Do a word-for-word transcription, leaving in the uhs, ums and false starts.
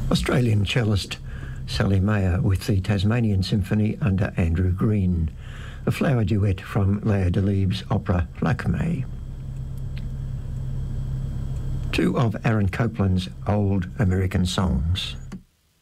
Australian cellist Sally Mayer with the Tasmanian Symphony under Andrew Green, a flower duet from Leah Delibes' opera Lakme. Two of Aaron Copland's old American songs.